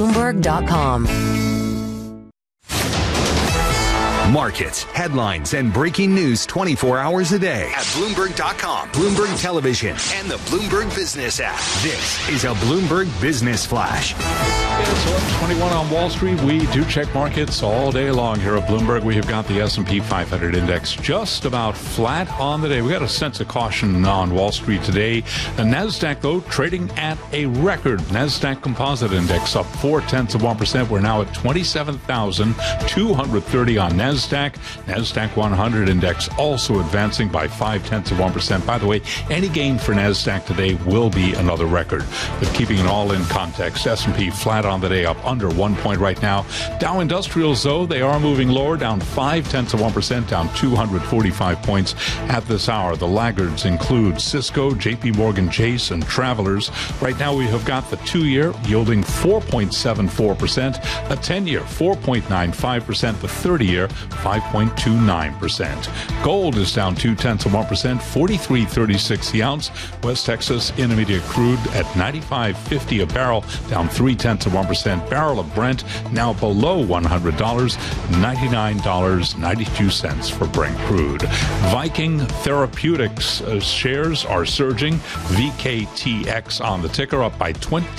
Bloomberg.com. Markets, headlines, and breaking news 24 hours a day at Bloomberg.com, Bloomberg Television, and the Bloomberg Business app. This is a Bloomberg Business Flash. It's 11:21 on Wall Street. We do check markets all day long here at Bloomberg. We have got the S&P 500 index just about flat on the day. We got a sense of caution on Wall Street today. The NASDAQ, though, trading at a record. NASDAQ Composite Index up 0.4%. We're now at 27,230 on NASDAQ. NASDAQ 100 Index also advancing by 0.5%. By the way, any gain for NASDAQ today will be another record. But keeping it all in context, S&P flat on the day, up under 1 point right now. Dow Industrials, though, they are moving lower, down 0.5%, down 245 points at this hour. The laggards include Cisco, JP Morgan Chase, and Travelers. Right now we have got the 2-year yielding 4.74%, a 10-year 4.95%, the 30-year 5.29%. Gold is down 0.2%, 43.36 the ounce. West Texas Intermediate crude at $95.50 a barrel, down 0.3%. Barrel of Brent now below $100, $99.92 for Brent crude. Viking Therapeutics shares are surging. VKTX on the ticker, up by 20.